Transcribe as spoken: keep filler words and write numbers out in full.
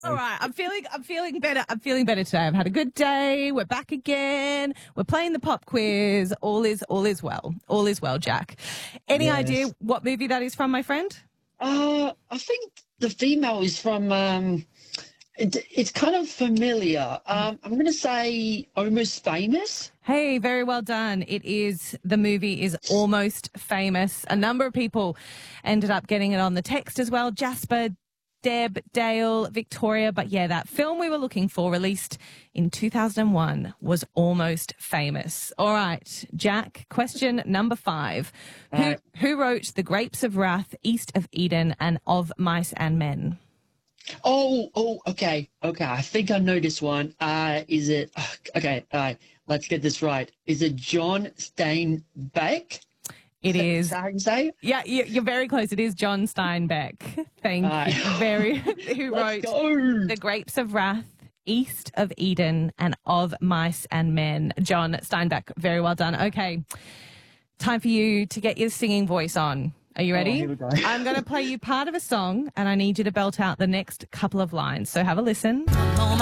All right, I'm feeling I'm feeling better. I'm feeling better today. I've had a good day. We're back again. We're playing the pop quiz. All is all is well. All is well, Jack. Any Yes. idea what movie that is from, my friend? Uh, I think the female is from. Um, it, it's kind of familiar. Um, I'm going to say Almost Famous. Hey, very well done. It is, the movie is Almost Famous. A number of people ended up getting it on the text as well. Jasper, Deb, Dale, Victoria. But yeah, that film we were looking for, released in two thousand one, was Almost Famous. All right, Jack, question number five. Who, Right. who wrote The Grapes of Wrath, East of Eden, and Of Mice and Men? Oh, oh, okay, okay. I think I know this one. Uh, is it? Okay, all right. Let's get this right. Is it John Steinbeck? It Is is. that how you say it? Yeah, you- you're very close. It is John Steinbeck. Thank Aye. you. Very, who Let's wrote go. The Grapes of Wrath, East of Eden, and Of Mice and Men. John Steinbeck. Very well done. Okay. Time for you to get your singing voice on. Are you ready? here we go. I'm going to play you part of a song, and I need you to belt out the next couple of lines. So have a listen.